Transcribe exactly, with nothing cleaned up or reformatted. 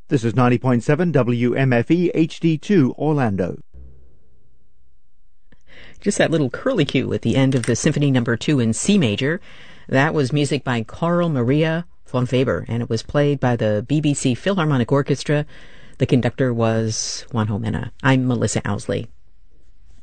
This is ninety point seven W M F E H D two Orlando. Just that little curlicue at the end of the Symphony Number Two in C major. That was music by Carl Maria von Weber, and it was played by the B B C Philharmonic Orchestra. The conductor was Juanjo Mena. I'm Melissa Owsley.